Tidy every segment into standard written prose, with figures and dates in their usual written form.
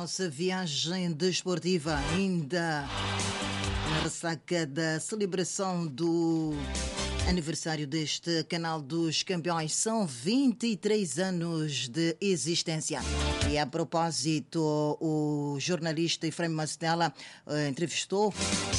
nossa viagem desportiva, ainda na ressaca da celebração do aniversário deste canal dos campeões. São 23 anos de existência. E a propósito, o jornalista Efraim Mastella entrevistou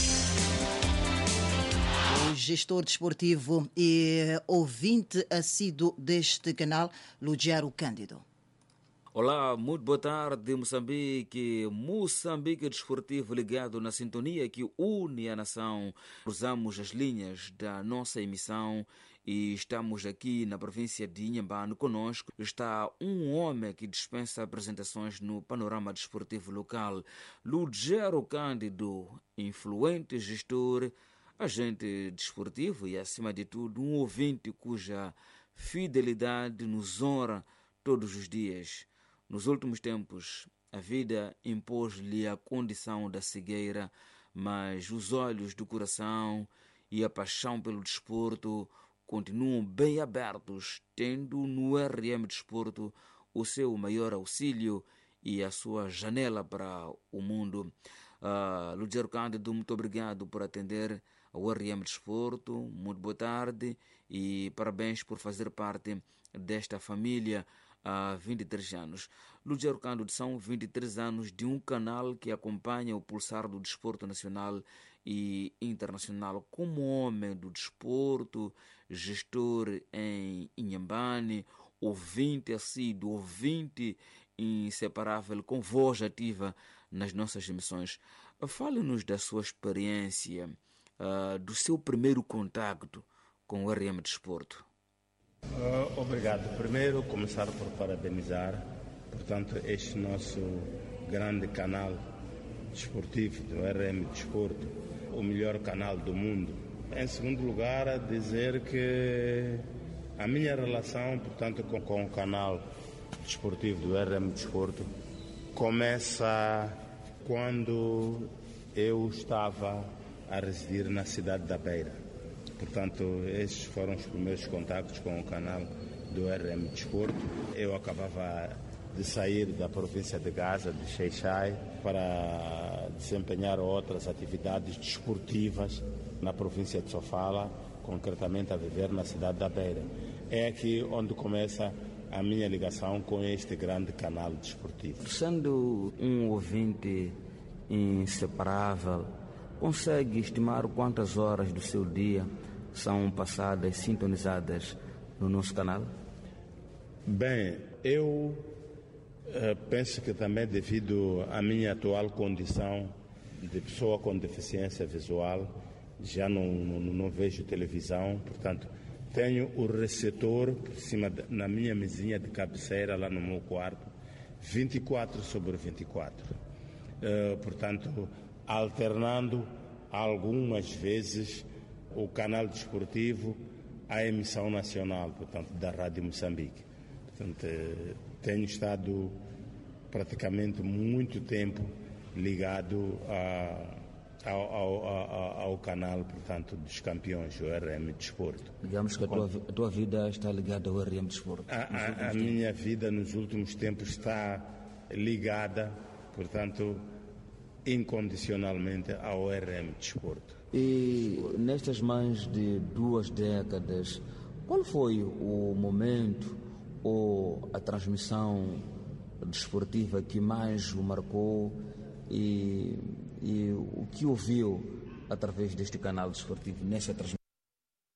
o gestor desportivo e ouvinte assíduo deste canal, Lugero Cândido. Olá, muito boa tarde, Moçambique. Moçambique Desportivo ligado na sintonia que une a nação. Cruzamos as linhas da nossa emissão e estamos aqui na província de Inhambane. Conosco está um homem que dispensa apresentações no panorama desportivo local. Lugero Cândido, influente gestor, agente desportivo e, acima de tudo, um ouvinte cuja fidelidade nos honra todos os dias. Nos últimos tempos, a vida impôs-lhe a condição da cegueira, mas os olhos do coração e a paixão pelo desporto continuam bem abertos, tendo no RM Desporto o seu maior auxílio e a sua janela para o mundo. Lugero Cândido, muito obrigado por atender ao RM Desporto, muito boa tarde e parabéns por fazer parte desta família há 23 anos. Lugero Cândido, são 23 anos de um canal que acompanha o pulsar do desporto nacional e internacional. Como homem do desporto, gestor em Inhambane, ouvinte assíduo, ouvinte inseparável, com voz ativa nas nossas emissões. Fale-nos da sua experiência, do seu primeiro contacto com o RM Desporto. Obrigado. Primeiro, começar por parabenizar, portanto, este nosso grande canal desportivo do RM Desporto, o melhor canal do mundo. Em segundo lugar, dizer que a minha relação, portanto, com o canal desportivo do RM Desporto começa quando eu estava a residir na cidade da Beira. Portanto, esses foram os primeiros contactos com o canal do RM Desporto. Eu acabava de sair da província de Gaza, de Xai-Xai, para desempenhar outras atividades desportivas na província de Sofala, concretamente a viver na cidade da Beira. É aqui onde começa a minha ligação com este grande canal desportivo. Sendo um ouvinte inseparável, consegue estimar quantas horas do seu dia são passadas sintonizadas no nosso canal? Bem, eu penso que também devido à minha atual condição de pessoa com deficiência visual, já não vejo televisão, portanto, tenho o receptor por cima na minha mesinha de cabeceira, lá no meu quarto, 24/24. Portanto, alternando algumas vezes o canal desportivo à emissão nacional, portanto, da Rádio Moçambique. Portanto, tenho estado praticamente muito tempo ligado ao canal, portanto, dos campeões, o RM Desporto. Digamos que a tua vida está ligada ao RM Desporto. A minha vida nos últimos tempos está ligada, portanto, incondicionalmente ao RM Desporto. E nestas mais de 2 décadas, qual foi o momento ou a transmissão desportiva que mais o marcou e o que ouviu através deste canal desportivo nessa transmissão?